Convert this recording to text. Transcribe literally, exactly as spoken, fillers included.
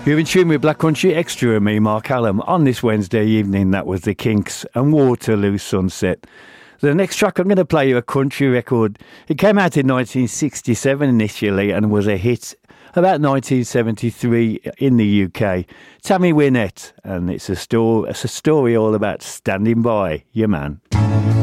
You're in tune with Black Country Extra and me, Mark Hallam. On this Wednesday evening, that was the Kinks and Waterloo Sunset. The next track I'm going to play you a country record. It came out in nineteen sixty-seven initially and was a hit about nineteen seventy-three in the U K. Tammy Wynette, and it's a story, it's a story all about standing by your man.